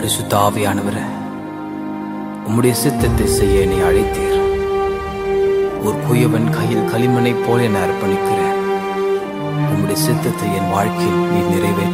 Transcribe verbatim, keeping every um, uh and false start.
பரிசுத்த ஆவியானவரே, உம்முடைய சித்தத்தை செய்ய என்னை அழைத்தீர். ஒரு குயவன் கையில் களிமண்ணை போல என அர்ப்பணிக்கிறேன். உம்முடைய சித்தத்தை என் வாழ்க்கையில் நீ நிறைவேற்ற